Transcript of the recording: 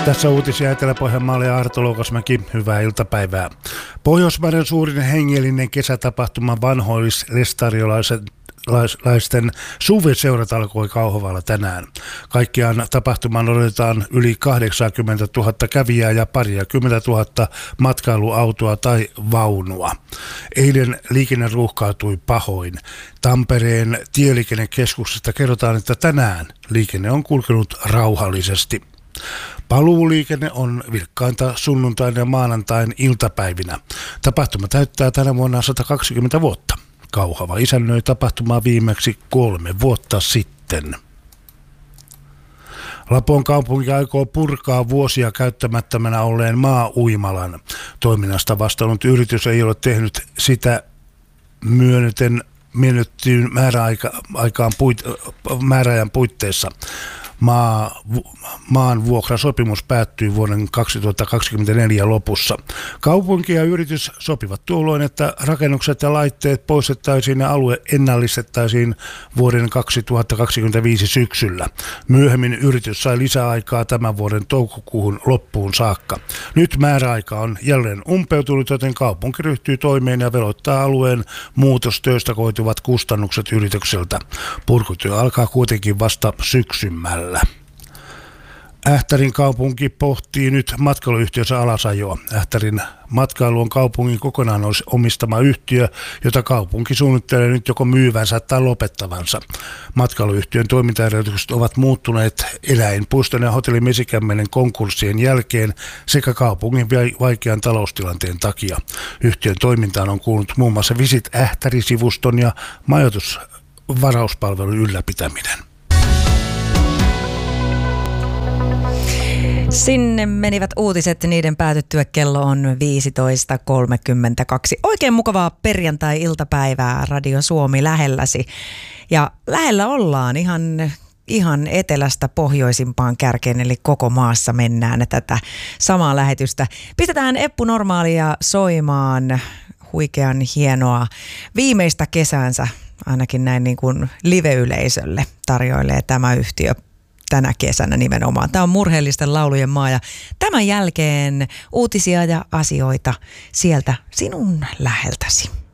Tässä uutisia Etelä-Pohjanmaalle ja Arto Loukasmäki. Hyvää iltapäivää. Pohjoismaiden suurin hengellinen kesätapahtuma vanhoillis-lestariolaisten suviseurat alkoi Kauhavalla tänään. Kaikkiaan tapahtumaan odotetaan yli 80 000 kävijää ja pariakymmentä tuhatta matkailuautoa tai vaunua. Eilen liikenne ruuhkautui pahoin. Tampereen tieliikennekeskuksesta kerrotaan, että tänään liikenne on kulkenut rauhallisesti. Paluuliikenne on vilkkainta sunnuntain ja maanantain iltapäivinä. Tapahtuma täyttää tänä vuonna 120 vuotta. Kauhava isännöi tapahtumaa viimeksi 3 vuotta sitten. Lapon kaupunki aikoo purkaa vuosia käyttämättömänä olleen maa-uimalan. Toiminnasta vastannut yritys ei ole tehnyt sitä myönnettyyn määräajan puitteissa. Maan vuokrasopimus päättyy vuoden 2024 lopussa. Kaupunki ja yritys sopivat tuolloin, että rakennukset ja laitteet poistettaisiin ja alue ennallistettaisiin vuoden 2025 syksyllä. Myöhemmin yritys sai lisäaikaa tämän vuoden toukokuun loppuun saakka. Nyt määräaika on jälleen umpeutunut, joten kaupunki ryhtyy toimeen ja veloittaa alueen muutostöistä koituvat kustannukset yritykseltä. Purkutyö alkaa kuitenkin vasta syksymällä. Ähtärin kaupunki pohtii nyt matkailuyhtiönsä alasajoa. Ähtärin matkailu on kaupungin kokonaan omistama yhtiö, jota kaupunki suunnittelee nyt joko myyvänsä tai lopettavansa. Matkailuyhtiön toimintaedellytykset ovat muuttuneet eläinpuiston ja hotelli Mesikämmenen konkurssien jälkeen sekä kaupungin vaikean taloustilanteen takia. Yhtiön toimintaan on kuulunut muun muassa Visit Ähtäri-sivuston ja majoitusvarauspalvelun ylläpitäminen. Sinne menivät uutiset, niiden päätyttyä kello on 15.32. Oikein mukavaa perjantai-iltapäivää Radio Suomi lähelläsi. Ja lähellä ollaan ihan etelästä pohjoisimpaan kärkeen, eli koko maassa mennään tätä samaa lähetystä. Pistetään Eppu Normaalia soimaan, huikean hienoa viimeistä kesäänsä, ainakin näin niin kuin live-yleisölle tarjoilee tämä yhtiö tänä kesänä nimenomaan. Tämä on murheellisten laulujen maa ja tämän jälkeen uutisia ja asioita sieltä sinun läheltäsi.